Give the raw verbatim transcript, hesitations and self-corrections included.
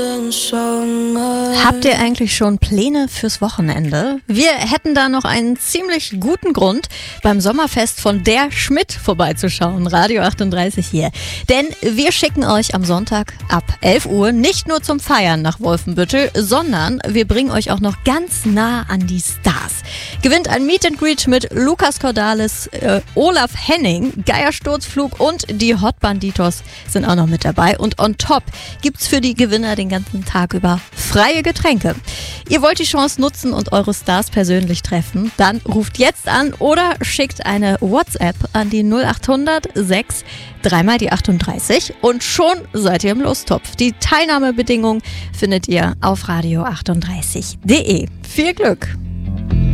Habt ihr eigentlich schon Pläne fürs Wochenende? Wir hätten da noch einen ziemlich guten Grund, beim Sommerfest von der Schmidt vorbeizuschauen. Radio achtunddreißig hier. Denn wir schicken euch am Sonntag ab elf Uhr nicht nur zum Feiern nach Wolfenbüttel, sondern wir bringen euch auch noch ganz nah an die Stars. Gewinnt ein Meet and Greet mit Lukas Cordalis, äh, Olaf Henning, Geier Sturzflug und die Hot Banditos sind auch noch mit dabei. Und on top gibt's für die Gewinner den ganzen Tag über freie Getränke. Ihr wollt die Chance nutzen und eure Stars persönlich treffen? Dann ruft jetzt an oder schickt eine WhatsApp an die null acht hundert sechs dreimal die achtunddreißig und schon seid ihr im Lostopf. Die Teilnahmebedingungen findet ihr auf radio achtunddreißig punkt de. Viel Glück!